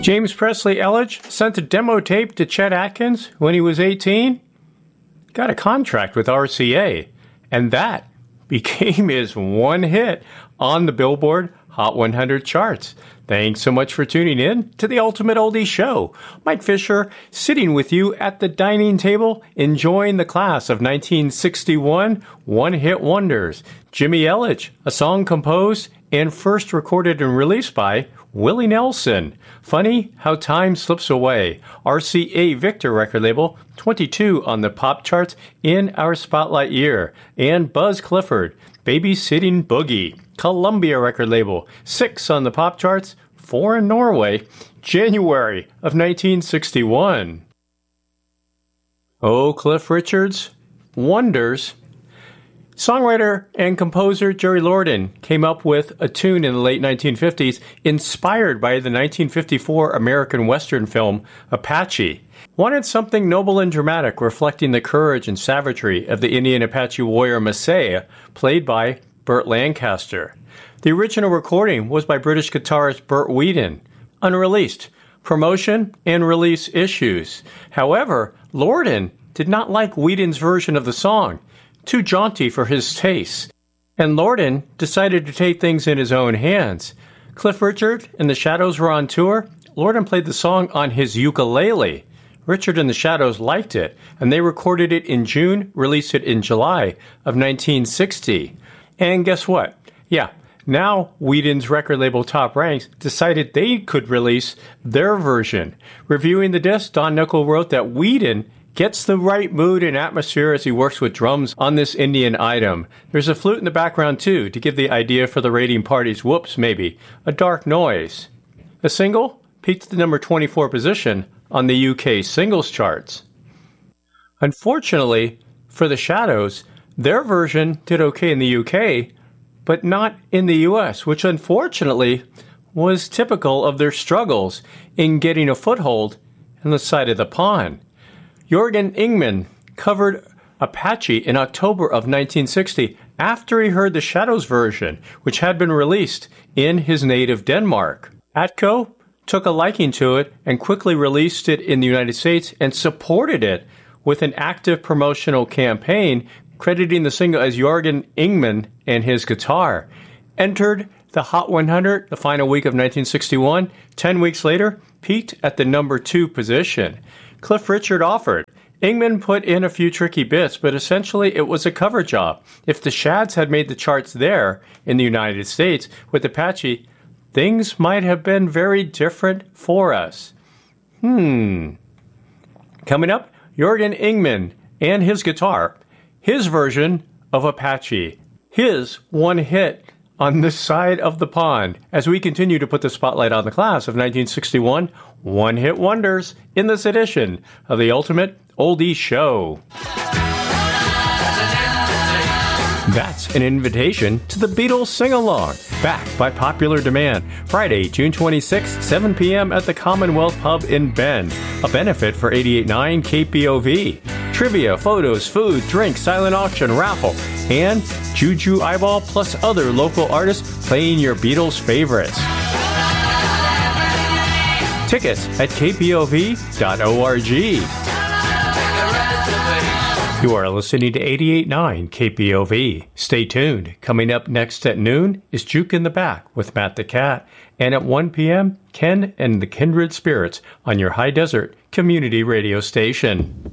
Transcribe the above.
James Presley Elledge sent a demo tape to Chet Atkins when he was 18, got a contract with RCA, and that became his one hit on the Billboard Hot 100 charts. Thanks so much for tuning in to the Ultimate Oldie Show. Mike Fisher sitting with you at the dining table, enjoying the class of 1961 one-hit wonders. Jimmy Elledge, a song composed and first recorded and released by Willie Nelson. Funny How Time Slips Away. RCA Victor record label, 22 on the pop charts in our spotlight year. And Buzz Clifford, Babysitting Boogie. Columbia record label, 6 on the pop charts, 4 in Norway, January of 1961. Oh, Cliff Richard's Wonders. Songwriter and composer Jerry Lordan came up with a tune in the late 1950s inspired by the 1954 American Western film Apache. Wanted something noble and dramatic reflecting the courage and savagery of the Indian Apache warrior Messiah, played by Burt Lancaster. The original recording was by British guitarist Burt Wheaton. Unreleased. Promotion and release issues. However, Lordan did not like Wheaton's version of the song. Too jaunty for his taste. And Lordan decided to take things in his own hands. Cliff Richard and the Shadows were on tour. Lordan played the song on his ukulele. Richard and the Shadows liked it, and they recorded it in June, released it in July of 1960. And guess what? Yeah, now Wheaton's record label Top Ranks decided they could release their version. Reviewing the disc, Don Nickel wrote that Wheaton gets the right mood and atmosphere as he works with drums on this Indian item. There's a flute in the background too, to give the idea for the raiding party's whoops maybe, a dark noise. The single peaked at the number 24 position on the UK singles charts. Unfortunately, for the Shadows, their version did okay in the UK, but not in the US, which unfortunately was typical of their struggles in getting a foothold on the side of the pond. Jørgen Ingman covered Apache in October of 1960 after he heard the Shadows version, which had been released in his native Denmark. Atco took a liking to it and quickly released it in the United States and supported it with an active promotional campaign, crediting the single as Jørgen Ingman and his guitar. Entered the Hot 100 the final week of 1961. 10 weeks later, peaked at the number 2 position. Cliff Richard offered. Ingman put in a few tricky bits, but essentially it was a cover job. If the Shads had made the charts there in the United States with Apache, things might have been very different for us. Coming up, Jørgen Ingman and his guitar. His version of Apache. His one hit on this side of the pond as we continue to put the spotlight on the class of 1961 one-hit wonders in this edition of the Ultimate Oldie Show. That's an invitation to the Beatles sing-along, back by popular demand, Friday, June 26, 7 p.m. at the Commonwealth Pub in Bend, a benefit for 88.9 KPOV. Trivia, photos, food, drink, silent auction, raffle, and Juju Eyeball plus other local artists playing your Beatles favorites. Tickets at kpov.org. You are listening to 88.9 KPOV. Stay tuned. Coming up next at noon is Juke in the Back with Matt the Cat. And at 1 p.m., Ken and the Kindred Spirits on your High Desert Community Radio Station.